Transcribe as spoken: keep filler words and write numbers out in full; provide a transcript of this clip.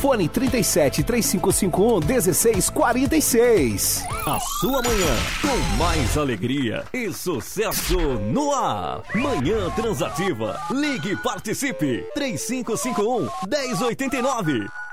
Fone trinta e sete, três cinco cinco um, dezesseis quarenta e seis. A sua manhã com mais alegria e sucesso no ar. Manhã Transativa. Ligue e participe. três cinco cinco um, um zero oito nove.